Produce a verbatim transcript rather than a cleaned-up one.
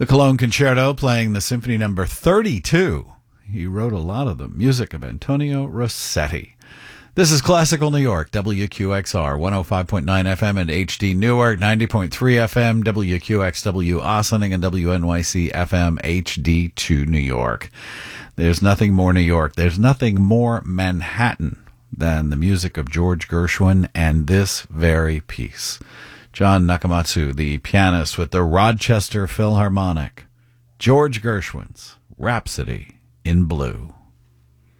The Cologne Concerto, playing the Symphony Number thirty-two. He wrote a lot of them. Music of Antonio Rossetti. This is Classical New York, W Q X R, one oh five point nine F M and H D Newark, ninety point three F M, W Q X W Ossining, and W N Y C F M H D two New York. There's nothing more New York. There's nothing more Manhattan than the music of George Gershwin and this very piece. John Nakamatsu, the pianist with the Rochester Philharmonic. George Gershwin's Rhapsody in Blue.